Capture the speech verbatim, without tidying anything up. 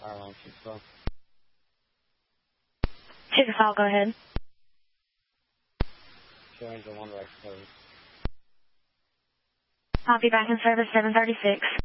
Airline Chickasaw. Chickasaw, go ahead. Two Angel one direct service. I'll be back in service seven thirty-six.